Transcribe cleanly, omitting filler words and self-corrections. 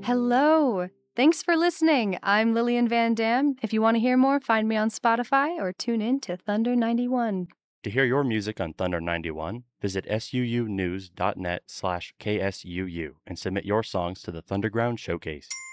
Hello. Thanks for listening. I'm Lillian Van Dam. If you want to hear more, find me on Spotify or tune in to Thunder 91. To hear your music on Thunder 91, visit suunews.net/KSUU and submit your songs to the Thunderground Showcase.